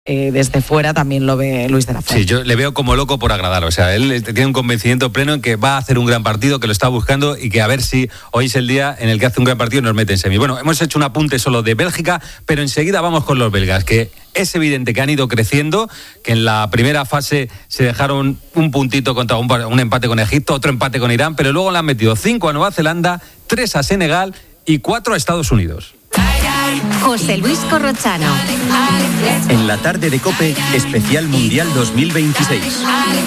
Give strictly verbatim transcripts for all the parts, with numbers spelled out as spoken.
Eh, desde fuera también lo ve Luis de la Fuente. Sí, yo le veo como loco por agradar, o sea, él tiene un convencimiento pleno en que va a hacer un gran partido, que lo está buscando y que a ver si hoy es el día en el que hace un gran partido y nos mete en semi. Bueno, hemos hecho un apunte solo de Bélgica, pero enseguida vamos con los belgas, que es evidente que han ido creciendo, que en la primera fase se dejaron un puntito contra un, un empate con Egipto, otro empate con Irán, pero luego le han metido cinco a Nueva Zelanda, tres a Senegal y cuatro a Estados Unidos. José Luis Corrochano. En la tarde de COPE, especial Mundial dos mil veintiséis.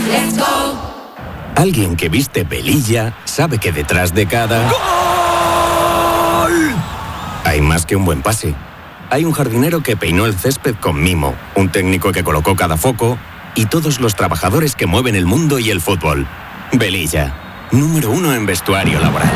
Alguien que viste velilla sabe que detrás de cada ¡gol! Hay más que un buen pase. Hay un jardinero que peinó el césped con mimo, un técnico que colocó cada foco y todos los trabajadores que mueven el mundo y el fútbol. Velilla, número uno en vestuario laboral.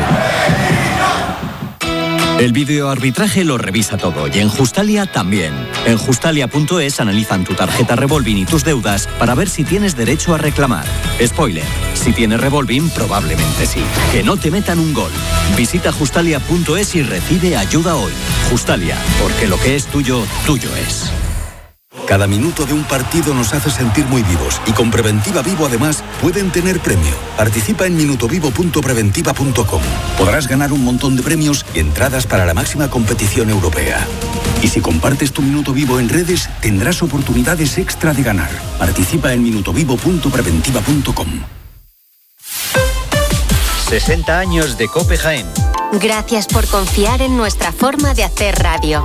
El videoarbitraje lo revisa todo y en Justalia también. En Justalia punto es analizan tu tarjeta Revolving y tus deudas para ver si tienes derecho a reclamar. Spoiler, si tienes Revolving probablemente sí. Que no te metan un gol. Visita Justalia punto es y recibe ayuda hoy. Justalia, porque lo que es tuyo, tuyo es. Cada minuto de un partido nos hace sentir muy vivos y con Preventiva Vivo además pueden tener premio. Participa en minutovivo punto preventiva punto com. Podrás ganar un montón de premios y entradas para la máxima competición europea. Y si compartes tu Minuto Vivo en redes, tendrás oportunidades extra de ganar. Participa en minutovivo punto preventiva punto com. sesenta años de COPE Jaén. Gracias por confiar en nuestra forma de hacer radio.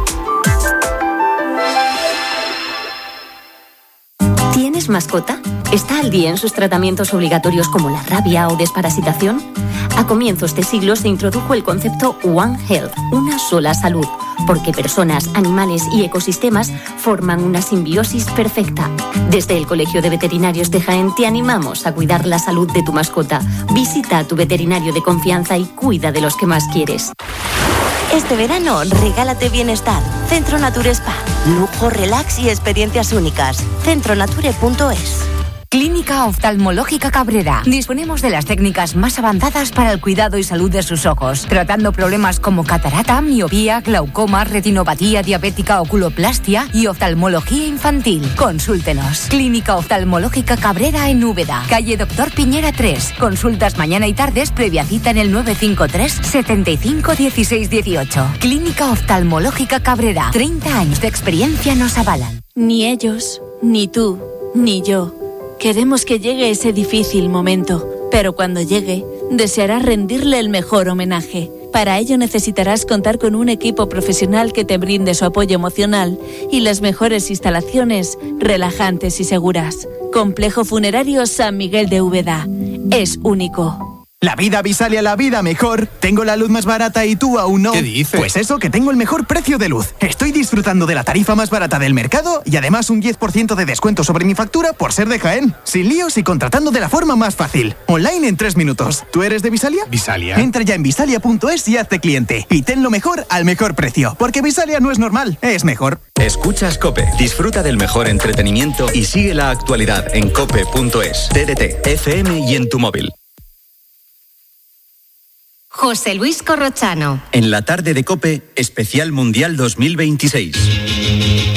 ¿Tienes mascota? ¿Está al día en sus tratamientos obligatorios como la rabia o desparasitación? A comienzos de siglo se introdujo el concepto One Health, una sola salud, porque personas, animales y ecosistemas forman una simbiosis perfecta. Desde el Colegio de Veterinarios de Jaén te animamos a cuidar la salud de tu mascota. Visita a tu veterinario de confianza y cuida de los que más quieres. Este verano, regálate bienestar. Centro Nature Spa. Lujo, relax y experiencias únicas. centro nature punto es. Clínica Oftalmológica Cabrera. Disponemos de las técnicas más avanzadas para el cuidado y salud de sus ojos, tratando problemas como catarata, miopía, glaucoma, retinopatía diabética, oculoplastia y oftalmología infantil. Consúltenos. Clínica Oftalmológica Cabrera en Úbeda, calle Doctor Piñera tres. Consultas mañana y tardes previa cita en el nueve cinco tres, setenta y cinco, dieciséis dieciocho. Clínica Oftalmológica Cabrera. treinta años de experiencia nos avalan. Ni ellos, ni tú, ni yo queremos que llegue ese difícil momento, pero cuando llegue, desearás rendirle el mejor homenaje. Para ello necesitarás contar con un equipo profesional que te brinde su apoyo emocional y las mejores instalaciones relajantes y seguras. Complejo Funerario San Miguel de Úbeda. Es único. La vida Visalia, la vida mejor. Tengo la luz más barata y tú aún no. ¿Qué dices? Pues eso, que tengo el mejor precio de luz. Estoy disfrutando de la tarifa más barata del mercado y además un diez por ciento de descuento sobre mi factura por ser de Jaén. Sin líos y contratando de la forma más fácil. Online en tres minutos. ¿Tú eres de Visalia? ¿Visalia? Entra ya en visalia punto es y hazte cliente. Y ten lo mejor al mejor precio. Porque Visalia no es normal, es mejor. Escuchas COPE. Disfruta del mejor entretenimiento y sigue la actualidad en cope punto es. T D T, F M y en tu móvil. José Luis Corrochano. En la tarde de COPE, especial Mundial dos mil veintiséis.